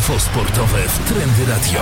Info sportowe w Trendy Radio.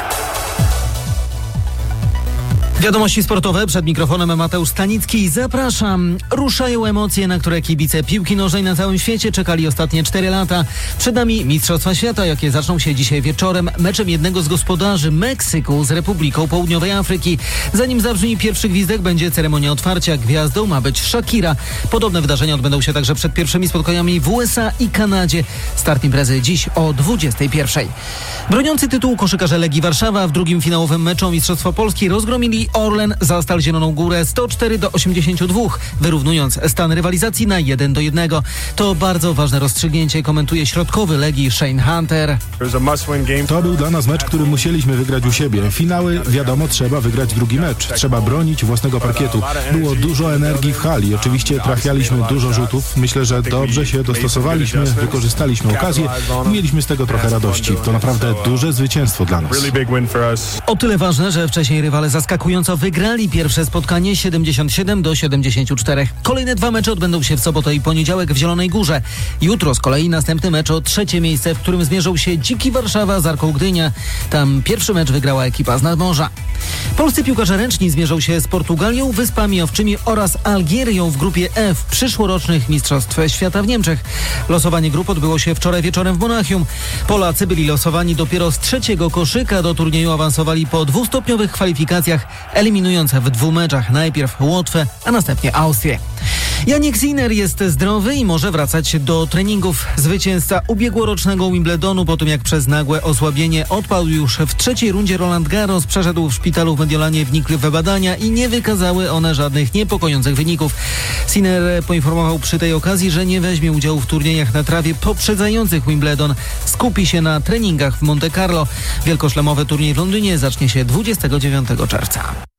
Wiadomości sportowe, przed mikrofonem Mateusz Stanicki. Zapraszam. Ruszają emocje, na które kibice piłki nożnej na całym świecie czekali ostatnie 4 lata. Przed nami Mistrzostwa Świata, jakie zaczną się dzisiaj wieczorem meczem jednego z gospodarzy, Meksyku z Republiką Południowej Afryki. Zanim zabrzmi pierwszy gwizdek, będzie ceremonia otwarcia. Gwiazdą ma być Shakira. Podobne wydarzenia odbędą się także przed pierwszymi spotkaniami w USA i Kanadzie. Start imprezy dziś o 21:00. Broniący tytułu koszykarze Legii Warszawa w drugim finałowym meczu Mistrzostwa Polski rozgromili Orlen za Stal Zieloną Górę 104-82, wyrównując stan rywalizacji na 1-1. To bardzo ważne rozstrzygnięcie, komentuje środkowy Legii Shane Hunter. To był dla nas mecz, który musieliśmy wygrać u siebie. Finały, wiadomo, trzeba wygrać drugi mecz. Trzeba bronić własnego parkietu. Było dużo energii w hali. Oczywiście trafialiśmy dużo rzutów. Myślę, że dobrze się dostosowaliśmy, wykorzystaliśmy okazję i mieliśmy z tego trochę radości. To naprawdę duże zwycięstwo dla nas. O tyle ważne, że wcześniej rywale zaskakująco wygrali pierwsze spotkanie 77-74. Kolejne 2 mecze odbędą się w sobotę i poniedziałek w Zielonej Górze. Jutro z kolei następny mecz o 3. miejsce, w którym zmierzą się Dziki Warszawa z Arką Gdynia. Tam pierwszy mecz wygrała ekipa z nadmorza. Polscy piłkarze ręczni zmierzą się z Portugalią, Wyspami Owczymi oraz Algierią w grupie F przyszłorocznych Mistrzostw Świata w Niemczech. Losowanie grup odbyło się wczoraj wieczorem w Monachium. Polacy byli losowani dopiero z 3. koszyka. Do turnieju awansowali po 2-stopniowych kwalifikacjach, eliminując w 2 meczach najpierw Łotwę, a następnie Austrię. Jannik Sinner jest zdrowy i może wracać do treningów. Zwycięzca ubiegłorocznego Wimbledonu po tym, jak przez nagłe osłabienie odpadł już w 3. rundzie Roland Garros, przeszedł w szpitalu w Mediolanie wnikliwe badania i nie wykazały one żadnych niepokojących wyników. Sinner poinformował przy tej okazji, że nie weźmie udziału w turniejach na trawie poprzedzających Wimbledon. Skupi się na treningach w Monte Carlo. Wielkoszlemowy turniej w Londynie zacznie się 29 czerwca.